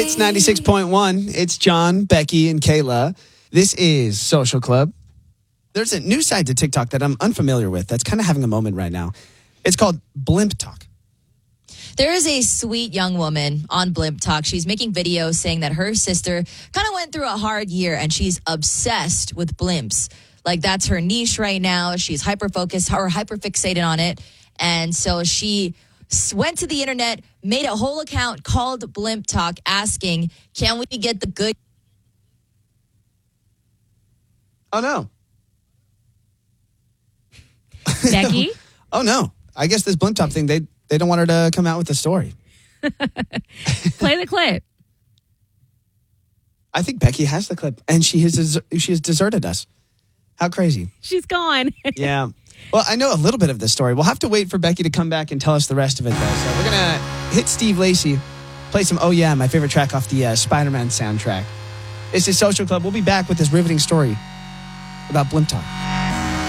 Hits 96.1. It's John, Becky, and Kayla. This is Social Club. There's a new side to TikTok that I'm unfamiliar with that's kind of having a moment right now. It's called Blimp Talk. There is a sweet young woman on Blimp Talk. She's making videos saying that her sister kind of went through a hard year and she's obsessed with blimps. Like, that's her niche right now. She's hyper-focused or hyper-fixated on it. And so she went to the internet, made a whole account called Blimp Talk asking, can we get the good? Oh, no. Becky? Oh, no. I guess this Blimp Talk thing, they don't want her to come out with a story. Play the clip. I think Becky has the clip, and she has deserted us. How crazy. She's gone. Yeah. Well, I know a little bit of this story. We'll have to wait for Becky to come back and tell us the rest of it, though. So we're going to hit Steve Lacy, play some Oh Yeah, my favorite track off the Spider-Man soundtrack. This is Social Club. We'll be back with this riveting story about Blimp Talk.